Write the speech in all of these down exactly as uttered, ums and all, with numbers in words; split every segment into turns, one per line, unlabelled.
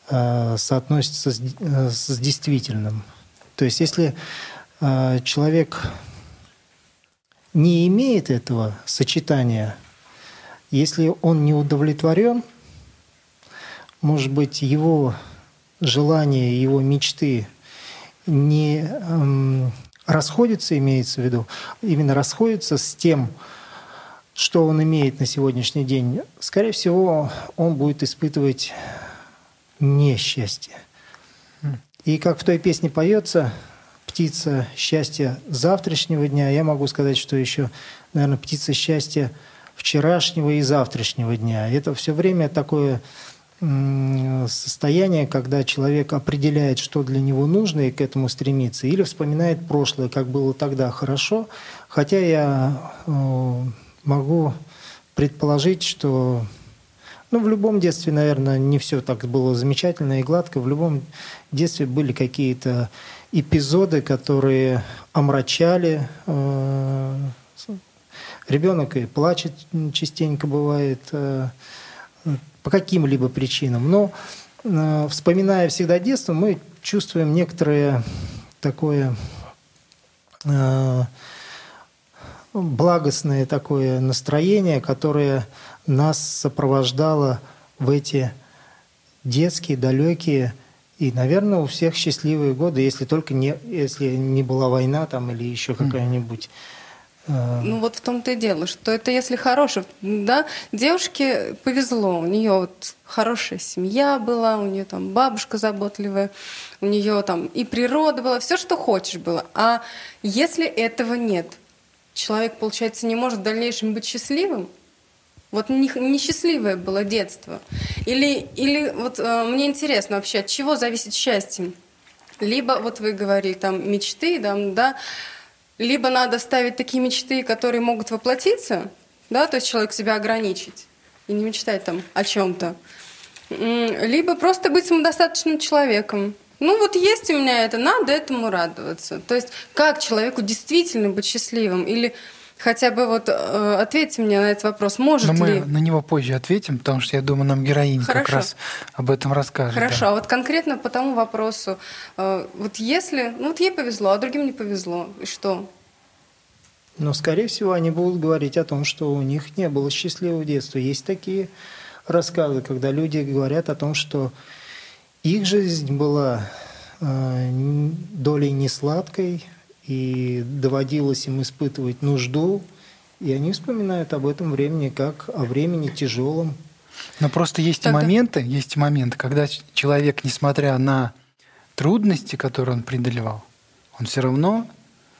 э, соотносится с, э, с действительным. То есть если э, человек не имеет этого сочетания, если он не удовлетворен, может быть, его желания, его мечты не эм, расходятся, имеется в виду, именно расходятся с тем, что он имеет на сегодняшний день, скорее всего, он будет испытывать несчастье. И как в той песне поется, птица счастья завтрашнего дня, я могу сказать, что еще, наверное, птица счастья вчерашнего и завтрашнего дня. Это все время такое состояние, когда человек определяет, что для него нужно, и к этому стремится, или вспоминает прошлое, как было тогда хорошо. Хотя я могу предположить, что ну, в любом детстве, наверное, не все так было замечательно и гладко. В любом детстве были какие-то эпизоды, которые омрачали. Ребенок и плачет частенько бывает по каким-либо причинам. Но, вспоминая всегда детство, мы чувствуем некоторое такое благостное такое настроение, которое нас сопровождало в эти детские, далекие и, наверное, у всех счастливые годы, если только не, если не была война там или еще какая-нибудь.
Ну вот в том-то и дело, что это если хорошее, да, девушке повезло, у нее вот хорошая семья была, у нее там бабушка заботливая, у нее там и природа была, все, что хочешь было. А если этого нет, человек, получается, не может в дальнейшем быть счастливым? Вот несчастливое было детство. Или, или вот э, мне интересно вообще, от чего зависит счастье? Либо, вот вы говорили, там, мечты, да, да, либо надо ставить такие мечты, которые могут воплотиться, да, то есть человек себя ограничить и не мечтать там о чем-то. Либо просто быть самодостаточным человеком. Ну вот есть у меня это, надо этому радоваться. То есть как человеку действительно быть счастливым? Или хотя бы вот э, ответьте мне на этот вопрос, может
Но мы
ли...
на него позже ответим, потому что я думаю, нам героиня
Хорошо.
как раз об этом расскажет.
Хорошо,
да.
а вот конкретно по тому вопросу, э, вот если, ну вот ей повезло, а другим не повезло, и что?
Но, скорее всего, они будут говорить о том, что у них не было счастливого детства. Есть такие рассказы, когда люди говорят о том, что их жизнь была э, долей несладкой, и доводилось им испытывать нужду, и они вспоминают об этом времени как о времени тяжелом.
Но просто есть
Тогда...
и моменты, есть и моменты, когда человек, несмотря на трудности, которые он преодолевал, он все равно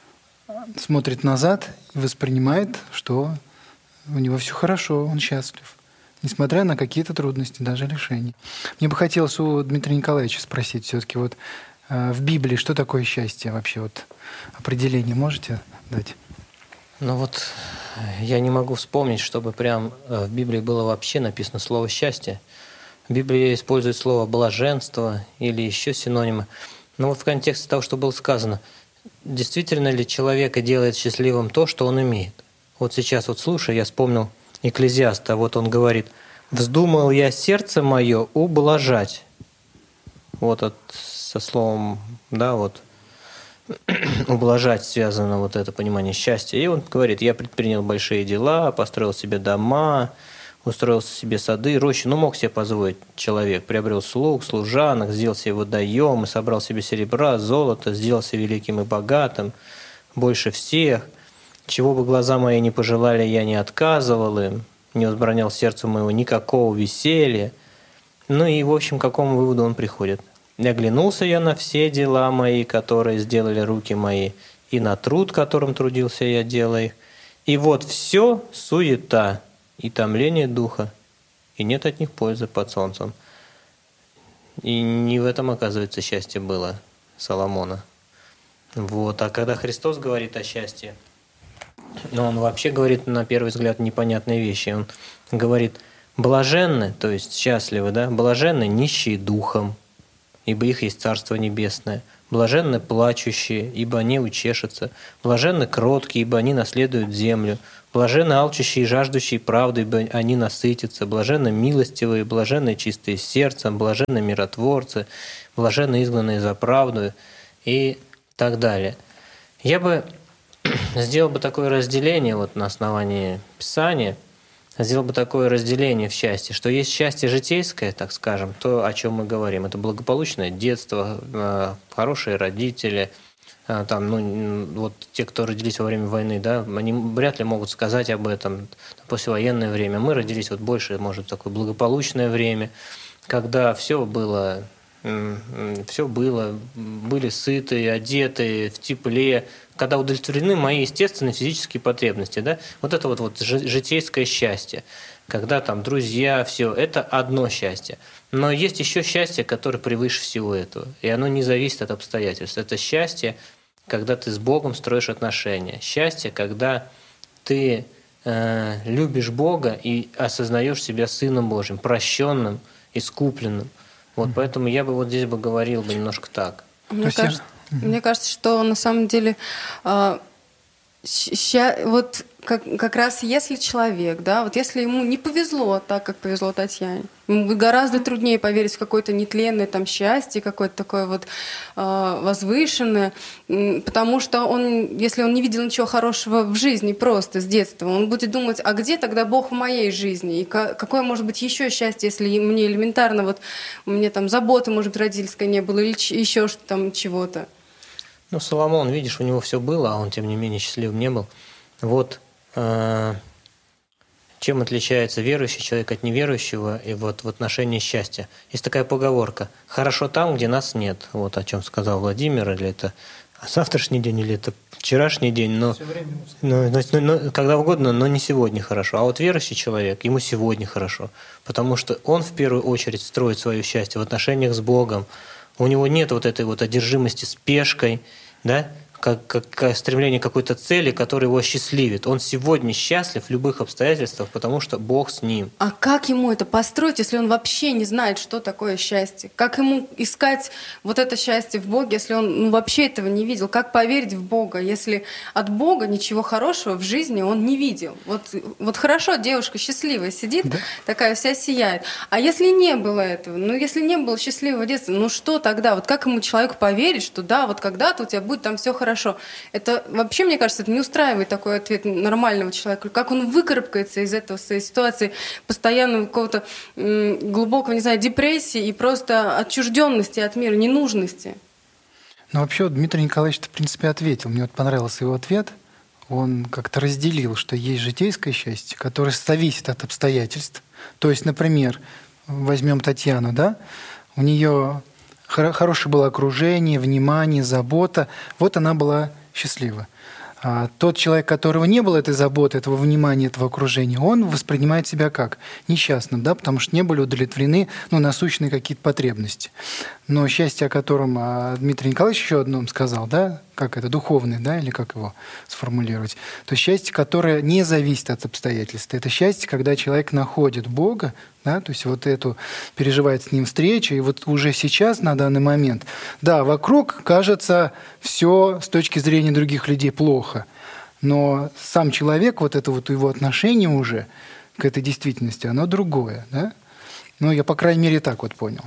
смотрит назад и воспринимает, что у него все хорошо, он счастлив, несмотря на какие-то трудности, даже лишения. Мне бы хотелось у Дмитрия Николаевича спросить все-таки вот в Библии что такое счастье вообще? Вот определение можете дать?
Ну вот я не могу вспомнить, чтобы прям в Библии было вообще написано слово «счастье». В Библии использует слово «блаженство» или еще синонимы. Но вот в контексте того, что было сказано, действительно ли человека делает счастливым то, что он имеет? Вот сейчас вот слушая, я вспомнил Экклезиаста, вот он говорит: «Вздумал я сердце мое ублажать». Вот от, со словом, да, вот ублажать связано вот это понимание счастья. И он говорит: я предпринял большие дела, построил себе дома, устроил себе сады, рощи. Ну, мог себе позволить человек. Приобрел слуг, служанок, сделал себе водоем, собрал себе серебра, золото, сделался великим и богатым, больше всех. Чего бы глаза мои не пожелали, я не отказывал им, не возбранял сердцу моего никакого веселья. Ну и, в общем, к какому выводу он приходит? «И оглянулся я на все дела мои, которые сделали руки мои, и на труд, которым трудился я, делая их. И вот все суета и томление духа, и нет от них пользы под солнцем». И не в этом, оказывается, счастье было Соломона. Вот. А когда Христос говорит о счастье, ну, он вообще говорит, на первый взгляд, непонятные вещи. Он говорит: блаженны, то есть счастливы, да, блаженны нищие духом, ибо их есть Царство Небесное. Блаженны плачущие, ибо они утешатся. Блаженны кроткие, ибо они наследуют землю. Блаженны алчущие и жаждущие правды, ибо они насытятся. Блаженны милостивые, блаженны чистые сердцем, блаженны миротворцы, блаженны изгнанные за правду и так далее. Я бы сделал бы такое разделение вот на основании Писания, сделал бы такое разделение в счастье, что есть счастье житейское, так скажем, то, о чем мы говорим. Это благополучное детство, хорошие родители, там, ну, вот те, кто родились во время войны, да, они вряд ли могут сказать об этом послевоенное время. Мы родились вот больше, может, в такое благополучное время, когда все было, все было, были сыты, одеты, в тепле, когда удовлетворены мои естественные физические потребности, да, вот это вот, вот житейское счастье, когда там друзья, все, это одно счастье. Но есть еще счастье, которое превыше всего этого, и оно не зависит от обстоятельств. Это счастье, когда ты с Богом строишь отношения. Счастье, когда ты э, любишь Бога и осознаешь себя Сыном Божьим, прощенным, искупленным. Вот, mm-hmm. поэтому я бы вот здесь бы говорил бы немножко так.
Мне кажется, Мне кажется, что на самом деле э, ща, вот как, как раз если человек, да, вот если ему не повезло так, как повезло Татьяне, ему гораздо труднее поверить в какое-то нетленное там счастье, какое-то такое вот э, возвышенное, потому что он, если он не видел ничего хорошего в жизни просто с детства, он будет думать, а где тогда Бог в моей жизни? И какое может быть еще счастье, если мне элементарно, вот у меня там заботы, может быть, родительской не было или еще там чего-то.
Ну, Соломон, видишь, у него все было, а он, тем не менее, счастливым не был. Вот э, чем отличается верующий человек от неверующего и вот в отношении счастья. Есть такая поговорка: «Хорошо там, где нас нет». Вот о чем сказал Владимир, или это завтрашний день, или это вчерашний день, но, но, но, но когда угодно, но не сегодня хорошо. А вот верующий человек, ему сегодня хорошо, потому что он в первую очередь строит свое счастье в отношениях с Богом. У него нет вот этой вот одержимости спешкой, да, как, как стремление к какой-то цели, которая его осчастливит. Он сегодня счастлив в любых обстоятельствах, потому что Бог с ним.
А как ему это построить, если он вообще не знает, что такое счастье? Как ему искать вот это счастье в Боге, если он ну, вообще этого не видел? Как поверить в Бога, если от Бога ничего хорошего в жизни он не видел? Вот, вот хорошо, девушка счастливая сидит, да? Такая вся сияет. А если не было этого? Ну, если не было счастливого детства, ну что тогда? Вот как ему человеку поверить, что да, вот когда-то у тебя будет там все хорошо? Хорошо. Это вообще, мне кажется, это не устраивает такой ответ нормального человека. Как он выкарабкается из этого, своей ситуации постоянного какого-то м, глубокого, не знаю, депрессии и просто отчужденности от мира, ненужности.
Ну, вообще, вот Дмитрий Николаевич, в принципе, ответил. Мне вот понравился его ответ. Он как-то разделил, что есть житейское счастье, которое зависит от обстоятельств. То есть, например, возьмем Татьяну, да, у нее хорошее было окружение, внимание, забота. Вот она была счастлива. А тот человек, у которого не было этой заботы, этого внимания, этого окружения, он воспринимает себя как несчастным, да, потому что не были удовлетворены ну, насущные какие-то потребности. Но счастье, о котором Дмитрий Николаевич еще одном сказал, да, как это, духовное, да, или как его сформулировать, то счастье, которое не зависит от обстоятельств. Это счастье, когда человек находит Бога, да, то есть вот эту, переживает с Ним встречу, и вот уже сейчас, на данный момент, да, вокруг кажется все с точки зрения других людей плохо, но сам человек, вот это вот его отношение уже к этой действительности, оно другое, да? Ну, я, по крайней мере, так вот понял.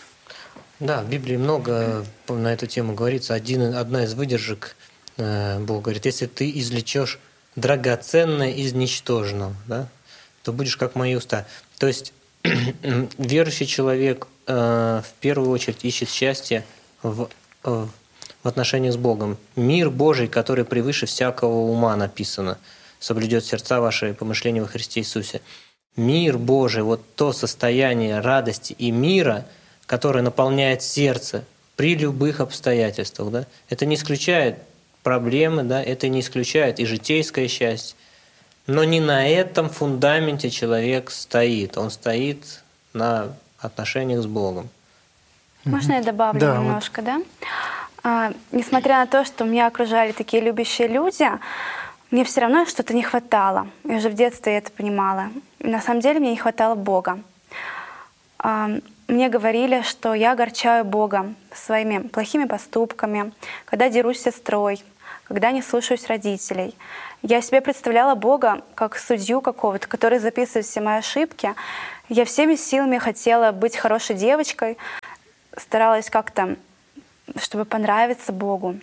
Да, в Библии много на эту тему говорится. Один, одна из выдержек, Бог говорит, если ты извлечешь драгоценное из ничтожного, да, то будешь как мои уста. То есть верующий человек в первую очередь ищет счастье в, в отношениях с Богом. Мир Божий, который превыше всякого ума написано, соблюдет сердца ваши и помышления во Христе Иисусе. Мир Божий, вот то состояние радости и мира, которое наполняет сердце при любых обстоятельствах, да, это не исключает проблемы, да, это не исключает и житейское счастье. Но не на этом фундаменте человек стоит. Он стоит на отношениях с Богом.
Можно я добавлю да, немножко, вот. да? А, несмотря на то, что меня окружали такие любящие люди, мне все равно что-то не хватало. И уже в детстве я это понимала. И на самом деле мне не хватало Бога. А, мне говорили, что я огорчаю Бога своими плохими поступками, когда дерусь с сестрой, когда не слушаюсь родителей. Я себе представляла Бога как судью какого-то, который записывает все мои ошибки. Я всеми силами хотела быть хорошей девочкой, старалась как-то, чтобы понравиться Богу.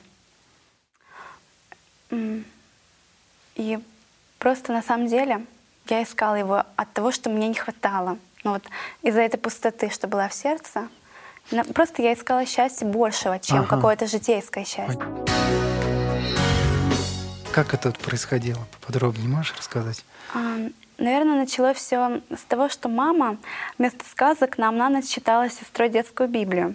И просто на самом деле я искала его от того, что мне не хватало. Ну вот из-за этой пустоты, что была в сердце, просто я искала счастья большего, чем ага. какое-то житейское счастье.
Как это происходило? Поподробнее можешь рассказать?
А, наверное, началось все с того, что мама вместо сказок нам на ночь читала с сестрой детскую Библию.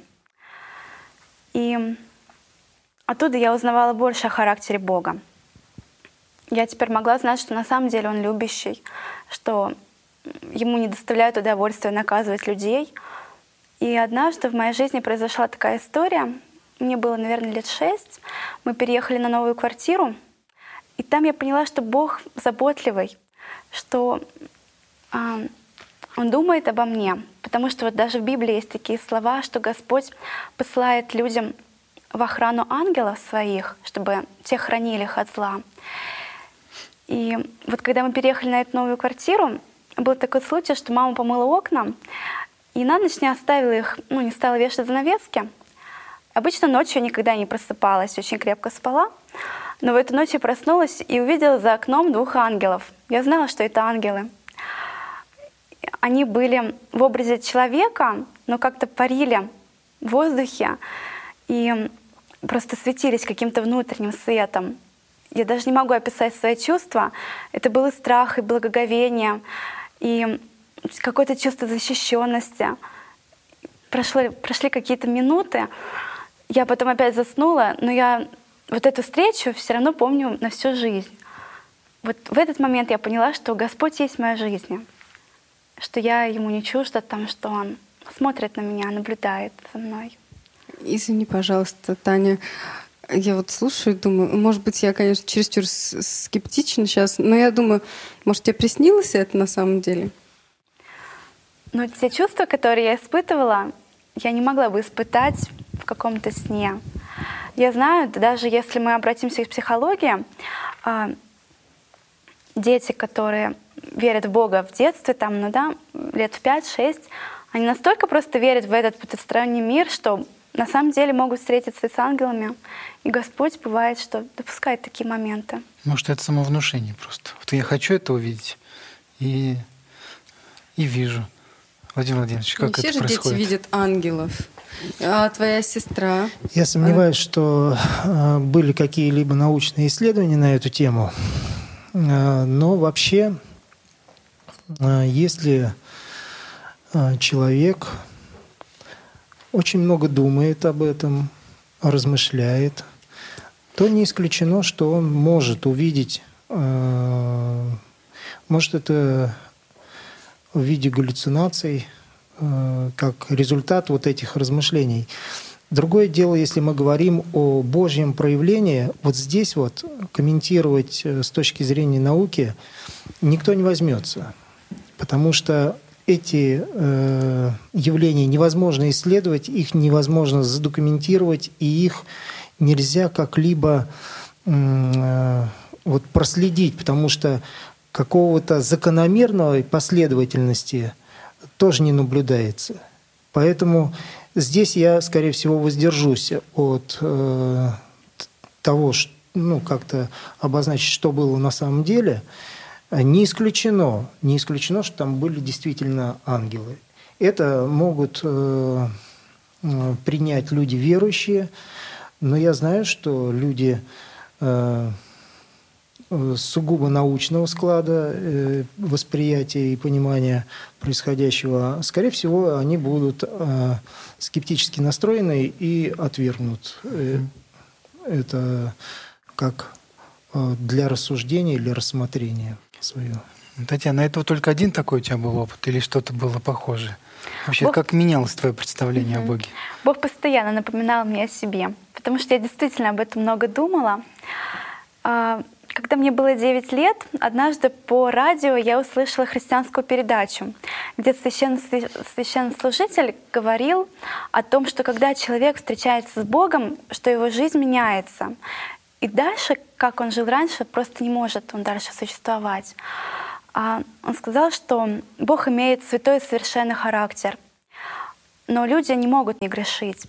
И оттуда я узнавала больше о характере Бога. Я теперь могла знать, что на самом деле Он любящий, что Ему не доставляет удовольствия наказывать людей. И однажды в моей жизни произошла такая история. Мне было, наверное, лет шесть. Мы переехали на новую квартиру. И там я поняла, что Бог заботливый, что а, Он думает обо мне. Потому что вот даже в Библии есть такие слова, что Господь посылает людям в охрану ангелов своих, чтобы те хранили их от зла. И вот когда мы переехали на эту новую квартиру, был такой случай, что мама помыла окна, и на ночь не оставила их, ну, не стала вешать занавески. Обычно ночью я никогда не просыпалась, очень крепко спала. Но в эту ночь я проснулась и увидела за окном двух ангелов. Я знала, что это ангелы. Они были в образе человека, но как-то парили в воздухе и просто светились каким-то внутренним светом. Я даже не могу описать свои чувства. Это был и страх, и благоговение, и какое-то чувство защищенности. Прошли, прошли какие-то минуты. Я потом опять заснула, но я вот эту встречу все равно помню на всю жизнь. Вот в этот момент я поняла, что Господь есть в моей жизни, что я Ему не чужда, там, что Он смотрит на меня, наблюдает за мной.
Извини, пожалуйста, Таня. Я вот слушаю и думаю, может быть, я, конечно, чересчур скептична сейчас, но я думаю, может, тебе приснилось это на самом деле?
Но те чувства, которые я испытывала, я не могла бы испытать в каком-то сне. Я знаю, даже если мы обратимся к психологии, дети, которые верят в Бога в детстве, там, ну да, лет в пять-шесть, они настолько просто верят в этот потусторонний мир, что на самом деле могут встретиться с ангелами. И Господь бывает, что допускает такие моменты.
Может, это самовнушение просто. Вот я хочу это увидеть и, и вижу. Владимир Владимирович, как
не
это происходит?
Все же дети видят ангелов. А твоя сестра?
Я сомневаюсь, что э, были какие-либо научные исследования на эту тему. Э, но вообще, э, если э, человек очень много думает об этом, размышляет, то не исключено, что он может увидеть, э, может это в виде галлюцинаций, э, как результат вот этих размышлений. Другое дело, если мы говорим о Божьем проявлении, вот здесь вот комментировать с точки зрения науки никто не возьмется, потому что эти э, явления невозможно исследовать, их невозможно задокументировать, и их нельзя как-либо э, вот проследить, потому что какого-то закономерной последовательности тоже не наблюдается. Поэтому здесь я, скорее всего, воздержусь от э, того, что, ну, как-то обозначить, что было на самом деле. Не исключено, не исключено, что там были действительно ангелы. Это могут э, принять люди верующие, но я знаю, что люди э, сугубо научного склада э, восприятия и понимания происходящего, скорее всего, они будут э, скептически настроены и отвергнут э, это как э, для рассуждения или рассмотрения свое.
Татьяна, это только один такой у тебя был опыт или что-то было похожее? Вообще,
Бог...
как менялось твое представление mm-hmm. о Боге?
Бог постоянно напоминал мне о себе, потому что я действительно об этом много думала. когда мне было девять лет, однажды по радио я услышала христианскую передачу, где священный- священнослужитель говорил о том, что когда человек встречается с Богом, что его жизнь меняется. И дальше, как он жил раньше, просто не может он дальше существовать. А он сказал, что Бог имеет святой и совершенный характер, но люди не могут не грешить.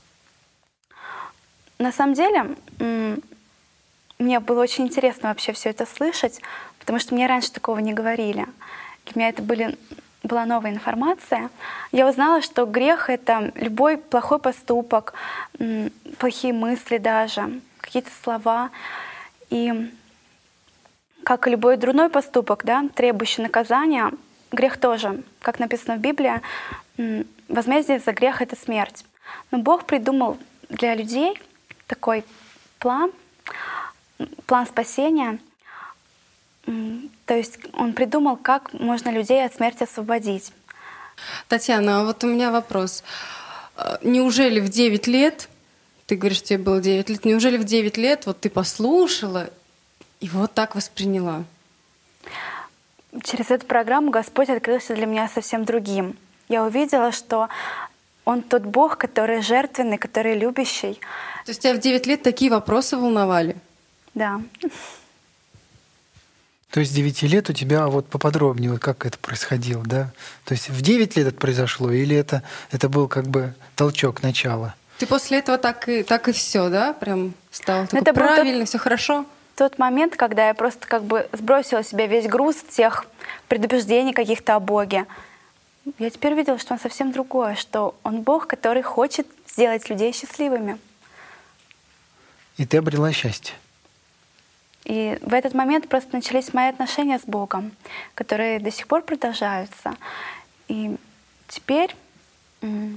На самом деле, м, мне было очень интересно вообще все это слышать, потому что мне раньше такого не говорили. Для меня это были, была новая информация. Я узнала, что грех — это любой плохой поступок, м, плохие мысли даже, какие-то слова. И как и любой дурной поступок, да, требующий наказания, грех тоже, как написано в Библии, м, возмездие за грех — это смерть. Но Бог придумал для людей такой план, план спасения. М, То есть Он придумал, как можно людей от смерти освободить.
Татьяна, а вот у меня вопрос. А, Неужели в девять лет, ты говоришь, тебе было девять лет, неужели в девять лет вот ты послушала и вот так восприняла?
Через эту программу Господь открылся для меня совсем другим. Я увидела, что Он тот Бог, который жертвенный, который любящий.
То есть тебя в девять лет такие вопросы волновали?
Да.
То есть с девяти лет у тебя вот поподробнее, вот как это происходило, да? То есть в девять лет это произошло, или это, это был как бы толчок начала?
Ты после этого так и, так и все, да? Прям стало такой
это был тот-
правильно, все хорошо?
Тот момент, когда я просто как бы сбросила с себя весь груз тех предубеждений каких-то о Боге. Я теперь увидела, что Он совсем другой, что Он Бог, который хочет сделать людей счастливыми.
И ты обрела счастье.
И в этот момент просто начались мои отношения с Богом, которые до сих пор продолжаются. И теперь, м,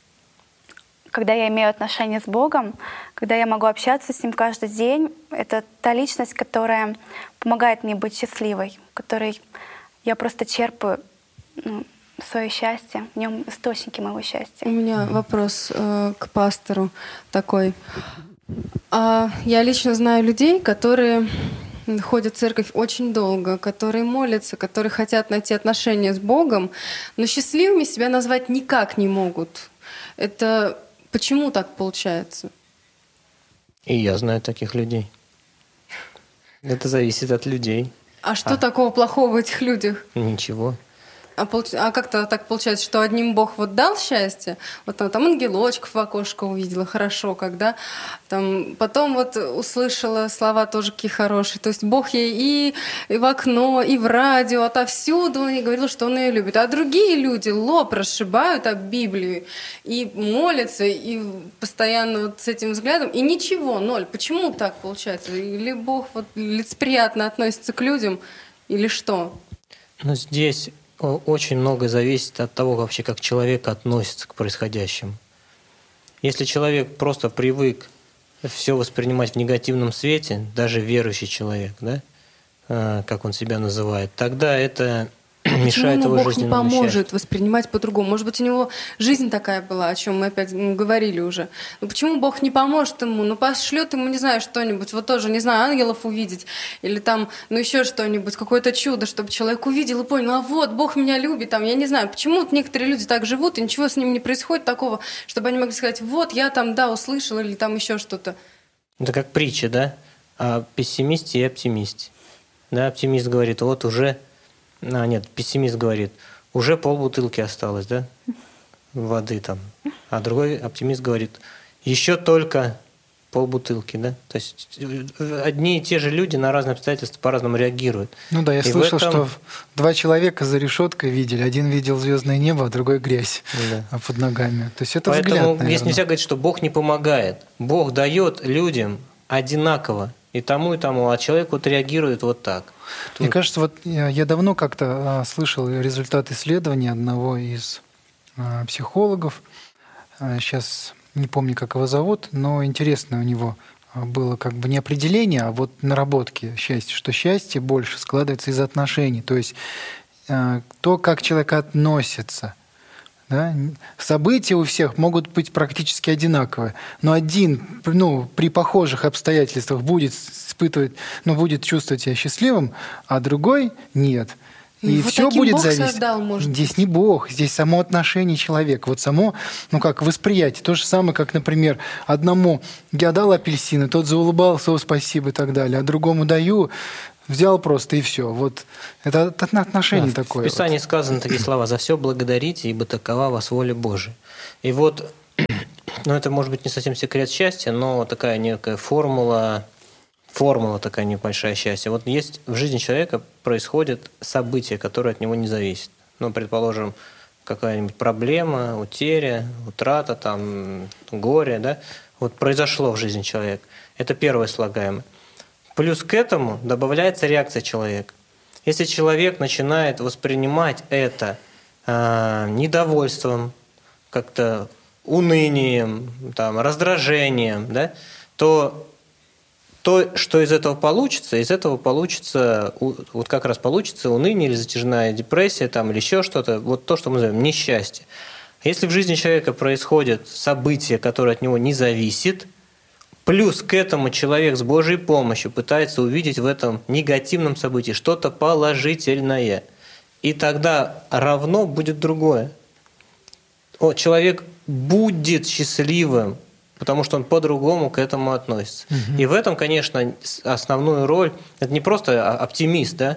когда я имею отношения с Богом, когда я могу общаться с Ним каждый день, это та личность, которая помогает мне быть счастливой, которой я просто черпаю, ну, свое счастье, в нем источники моего счастья.
У меня вопрос э, к пастору такой. А, я лично знаю людей, которые ходят в церковь очень долго, которые молятся, которые хотят найти отношения с Богом, но счастливыми себя назвать никак не могут. Это почему так получается?
И я знаю таких людей. Это зависит от людей.
А что такого плохого в этих людях?
Ничего.
А, получ- а как-то так получается, что одним Бог вот дал счастье, вот там, там ангелочков в окошко увидела, хорошо, когда там потом вот услышала слова тоже какие хорошие, то есть Бог ей и, и в окно, и в радио, отовсюду он ей говорил, что он ее любит. А другие люди лоб расшибают об Библию и молятся, и постоянно вот с этим взглядом, и ничего, ноль. Почему так получается? Или Бог вот лицеприятно относится к людям, или что?
Но здесь о- очень много зависит от того, вообще, как человек относится к происходящему. Если человек просто привык все воспринимать в негативном свете, даже верующий человек, да, э, как он себя называет, тогда это мешает
Почему
его
ему Бог не
жизненному счастью.
поможет воспринимать по-другому? Может быть, у него жизнь такая была, о чем мы опять м, говорили уже. Но почему Бог не поможет ему? Ну, пошлет ему, не знаю, что-нибудь, вот тоже, не знаю, ангелов увидеть, или там, ну, еще что-нибудь, какое-то чудо, чтобы человек увидел и понял, а вот, Бог меня любит, там, я не знаю, почему вот некоторые люди так живут, и ничего с ним не происходит такого, чтобы они могли сказать, вот, я там, да, услышал, или там еще что-то.
Это как притча, да, о пессимисте и оптимисте. Да, оптимист говорит, вот уже... А, нет, пессимист говорит, уже полбутылки осталось, да, воды там. А другой оптимист говорит, еще только полбутылки, да. То есть одни и те же люди на разные обстоятельства по-разному реагируют.
Ну да, я
И в
слышал,
этом-
что два человека за решеткой видели. Один видел звездное небо, а другой грязь
Да.
под ногами. То есть это
Поэтому
взгляд,
здесь
наверное.
нельзя говорить, что Бог не помогает. Бог дает людям одинаково и тому, и тому, а человек вот реагирует вот так.
Мне
Тут-
кажется, вот я я давно как-то а, слышал результат исследования одного из а, психологов. Сейчас не помню, как его зовут, но интересно у него а, было как бы не определение, а вот наработки счастья, что счастье больше складывается из отношений. То есть а, то, как человек относится Да? События у всех могут быть практически одинаковые, но один, ну, при похожих обстоятельствах будет испытывать, ну, будет чувствовать себя счастливым, а другой нет. И
вот
все будет
Бог
зависеть.
Создал, может
здесь
быть.
не Бог, здесь само отношение человека. Вот само, ну как восприятие. То же самое, как, например, одному я дал апельсины, тот заулыбался, о, спасибо и так далее, а другому даю, взял просто и все. Вот это отношение
да,
такое.
В Писании
вот.
сказаны такие слова: «За все благодарите, ибо такова вас воля Божия». И вот, ну это может быть не совсем секрет счастья, но такая некая формула, формула такая небольшая счастья. Вот есть в жизни человека происходят события, которые от него не зависят. Ну, предположим, какая-нибудь проблема, утеря, утрата, там, горе, да? Вот произошло в жизни человека. Это первое слагаемое. Плюс к этому добавляется реакция человека. Если человек начинает воспринимать это э, недовольством, как-то унынием, там, раздражением, да, то то, что из этого получится, из этого получится, вот как раз получится уныние или затяжная депрессия, там, или еще что-то, вот то, что мы называем несчастье. Если в жизни человека происходит событие, которое от него не зависит, плюс к этому человек с Божьей помощью пытается увидеть в этом негативном событии что-то положительное, и тогда равно будет другое. Человек будет счастливым, потому что он по-другому к этому относится. Угу. И в этом, конечно, основную роль, это не просто оптимист, да,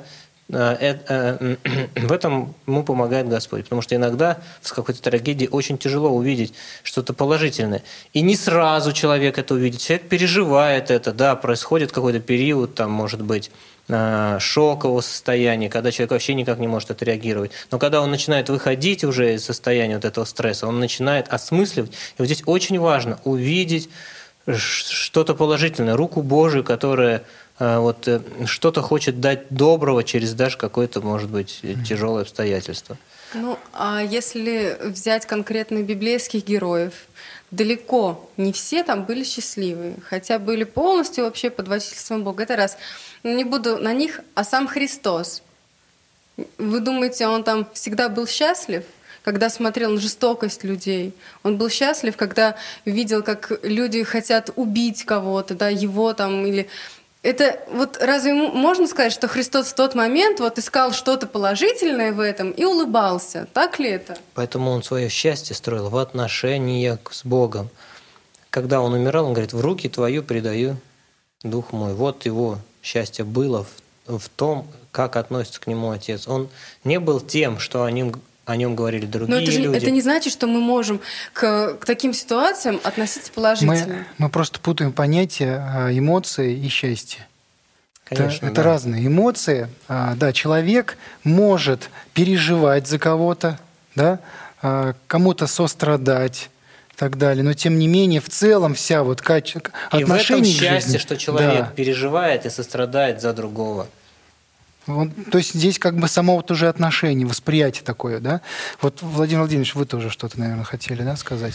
в этом ему помогает Господь, потому что иногда в какой-то трагедии очень тяжело увидеть что-то положительное. И не сразу человек это увидит, человек переживает это, да, происходит какой-то период, там, может быть, шокового состояния, когда человек вообще никак не может отреагировать. Но когда он начинает выходить уже из состояния вот этого стресса, он начинает осмысливать. И вот здесь очень важно увидеть что-то положительное, руку Божию, которая вот что-то хочет дать доброго через даже какое-то, может быть, тяжелое обстоятельство.
Ну, а если взять конкретно библейских героев, далеко не все там были счастливы, хотя были полностью вообще под водительством Бога. Это раз. Не буду на них, а сам Христос. Вы думаете, он там всегда был счастлив, когда смотрел на жестокость людей? Он был счастлив, когда видел, как люди хотят убить кого-то, да, его там или... Это вот разве можно сказать, что Христос в тот момент вот искал что-то положительное в этом и улыбался? Так ли это?
Поэтому он свое счастье строил в отношениях с Богом. Когда он умирал, он говорит: «В руки твою предаю дух мой». Вот его счастье было в, в том, как относится к нему Отец. Он не был тем, что о нем, о нем говорили другие
Но это же,
люди.
это не значит, что мы можем к, к таким ситуациям относиться положительно.
Мы, мы просто путаем понятия эмоции и счастья.
Конечно,
это, это
да.
разные эмоции. Да, человек может переживать за кого-то, да, кому-то сострадать и так далее, но тем не менее в целом вся вот качество отношений
и в этом счастье,
жизни,
что человек
да.
переживает и сострадает за другого.
Вот, то есть здесь как бы само вот уже отношение, восприятие такое, да? Вот, Владимир Владимирович, вы тоже что-то, наверное, хотели, да, сказать?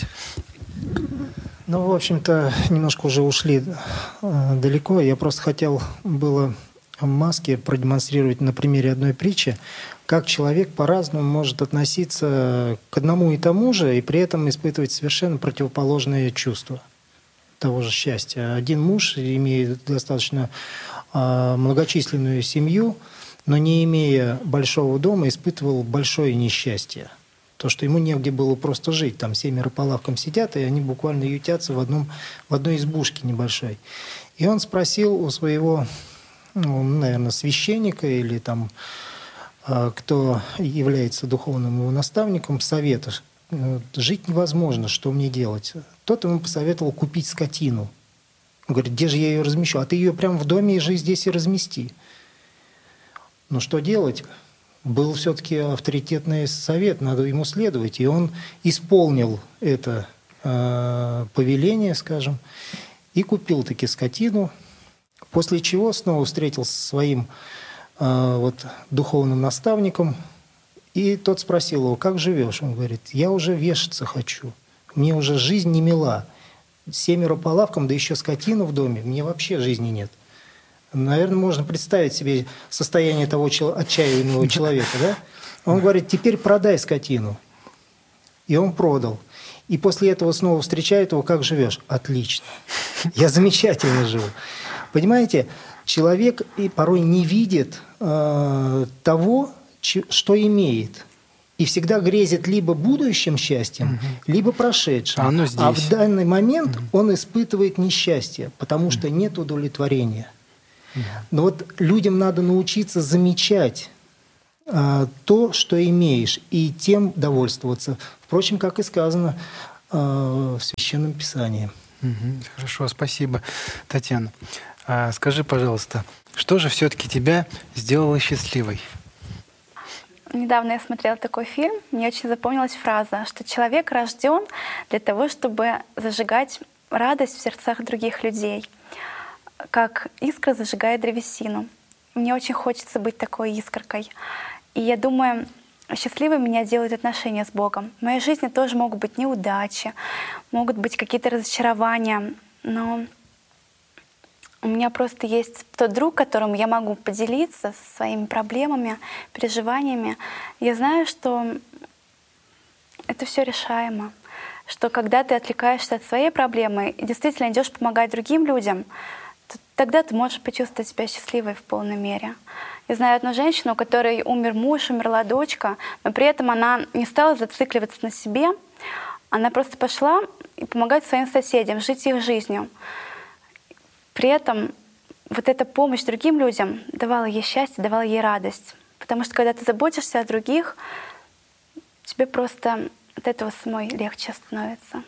Ну, в общем-то, немножко уже ушли э, далеко. Я просто хотел было в маске продемонстрировать на примере одной притчи, как человек по-разному может относиться к одному и тому же, и при этом испытывать совершенно противоположные чувства того же счастья. Один муж имеет достаточно э, многочисленную семью, но не имея большого дома, испытывал большое несчастье. То, что ему негде было просто жить. Там семеро по лавкам сидят, и они буквально ютятся в, одном, в одной избушке небольшой. И он спросил у своего, ну, наверное, священника или там, кто является духовным его наставником, совета. Жить невозможно, что мне делать? Тот ему посоветовал купить скотину. Он говорит: где же я ее размещу? А ты ее прямо в доме же здесь и размести. Ну что делать? Был все-таки авторитетный совет, надо ему следовать. И он исполнил это э, повеление, скажем, и купил таки скотину, после чего снова встретился со своим э, вот, духовным наставником, и тот спросил его: как живешь? Он говорит: я уже вешаться хочу, мне уже жизнь не мила. Семеро по лавкам, да еще скотину в доме, мне вообще жизни нет. Наверное, можно представить себе состояние того отчаянного человека, да? Он говорит: теперь продай скотину и он продал. И после этого снова встречает его, как живешь? Отлично. Я замечательно живу. Понимаете, человек и порой не видит э, того, че, что имеет. И всегда грезит либо будущим счастьем, угу. либо прошедшим. А, а в данный момент угу. он испытывает несчастье, потому угу. что нет удовлетворения. Угу. Но вот людям надо научиться замечать э, то, что имеешь, и тем довольствоваться. Впрочем, как и сказано э, в Священном Писании.
Угу. Хорошо, спасибо, Татьяна. А скажи, пожалуйста, что же все-таки тебя сделало счастливой?
Недавно я смотрела такой фильм, мне очень запомнилась фраза, что человек рожден для того, чтобы зажигать радость в сердцах других людей, как искра зажигает древесину. Мне очень хочется быть такой искоркой. И я думаю, счастливой меня делают отношения с Богом. В моей жизни тоже могут быть неудачи, могут быть какие-то разочарования, но у меня просто есть тот друг, которому я могу поделиться со своими проблемами, переживаниями. Я знаю, что это все решаемо, что когда ты отвлекаешься от своей проблемы и действительно идешь помогать другим людям, то тогда ты можешь почувствовать себя счастливой в полной мере. Я знаю одну женщину, у которой умер муж, умерла дочка, но при этом она не стала зацикливаться на себе, она просто пошла и помогать своим соседям, жить их жизнью. При этом вот эта помощь другим людям давала ей счастье, давала ей радость. Потому что когда ты заботишься о других, тебе просто от этого самой легче становится.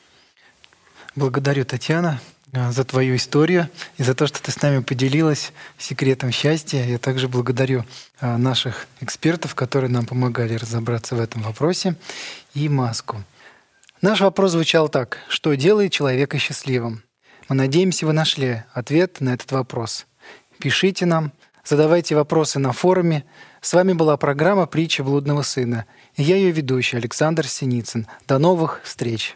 Благодарю, Татьяна, за твою историю и за то, что ты с нами поделилась секретом счастья. Я также благодарю наших экспертов, которые нам помогали разобраться в этом вопросе, и Маску. Наш вопрос звучал так: что делает человека счастливым? Мы надеемся, вы нашли ответ на этот вопрос. Пишите нам, задавайте вопросы на форуме. С вами была программа «Притча блудного сына». И я ее ведущий Александр Синицын. До новых встреч!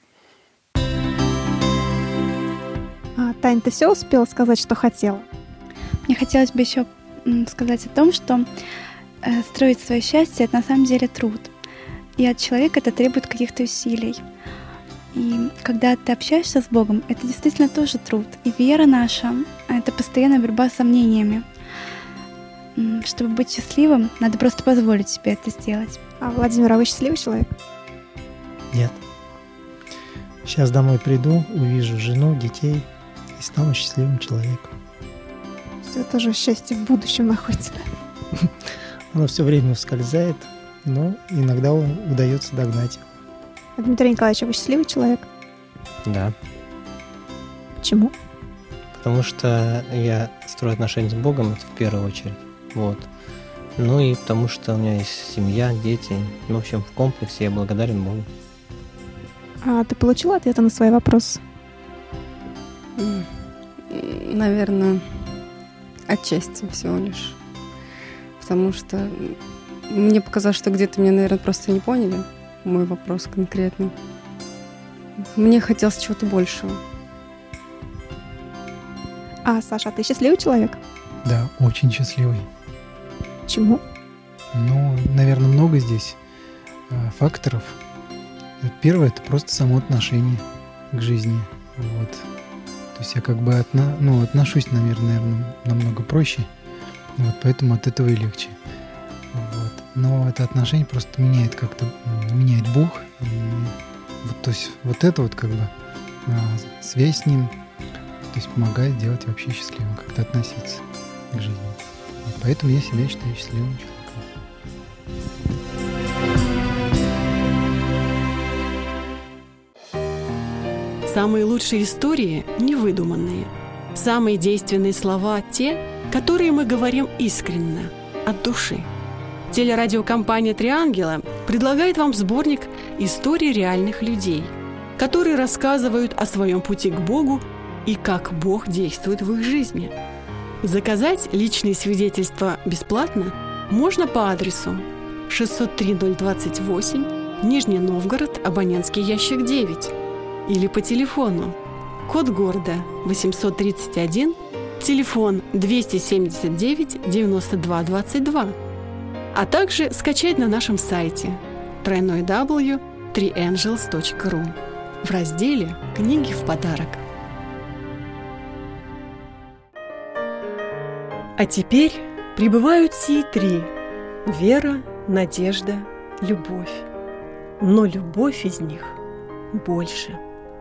А, Тань, ты все успела сказать, что хотела?
Мне хотелось бы еще сказать о том, что э, строить свое счастье — это на самом деле труд. И от человека это требует каких-то усилий. И когда ты общаешься с Богом, это действительно тоже труд. И вера наша — это постоянная борьба с сомнениями. Чтобы быть счастливым, надо просто позволить себе это сделать.
А, Владимир, а вы счастливый человек?
Нет. Сейчас домой приду, увижу жену, детей и стану счастливым человеком.
Это же счастье в будущем находится.
Оно все время ускользает, но иногда удается догнать его.
Дмитрий Николаевич, а вы счастливый человек?
Да.
Почему?
Потому что я строю отношения с Богом, это в первую очередь. Вот. Ну и потому что у меня есть семья, дети. В общем, в комплексе я благодарен Богу.
А ты получила ответы на свои вопросы?
Наверное, отчасти всего лишь. Потому что мне показалось, что где-то меня, наверное, просто не поняли. Мой вопрос конкретный. Мне хотелось чего-то большего.
А, Саша, а ты счастливый человек?
Да, очень счастливый.
Почему?
Ну, наверное, много здесь э, факторов. Первое — это просто само отношение к жизни. Вот. То есть я как бы отно, ну, отношусь, наверное, наверное, намного проще. Вот, поэтому от этого и легче. Вот. Но это отношение просто меняет как-то, меняет Бог. И вот, то есть вот это вот как бы связь с Ним, то есть помогает делать вообще счастливым, как-то относиться к жизни. И поэтому я себя считаю счастливым человеком.
Самые лучшие истории невыдуманные. Самые действенные слова — те, которые мы говорим искренне, от души. Телерадиокомпания «Три ангела» предлагает вам сборник историй реальных людей, которые рассказывают о своем пути к Богу и как Бог действует в их жизни. Заказать личные свидетельства бесплатно можно по адресу шестьсот три ноль двадцать восемь, Нижний Новгород, абонентский ящик девять, или по телефону код города восемьсот тридцать один, телефон двести семьдесят девять девяносто два двадцать два, а также скачать на нашем сайте дабл ю дабл ю дабл ю три энджелс точка ру в разделе «Книги в подарок». А теперь прибывают сии три – вера, надежда, любовь. Но любовь из них больше.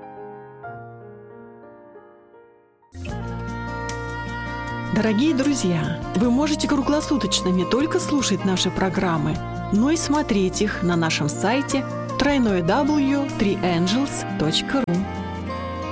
Дорогие друзья, вы можете круглосуточно не только слушать наши программы, но и смотреть их на нашем сайте дабл ю дабл ю дабл ю точка три энджелс точка ру.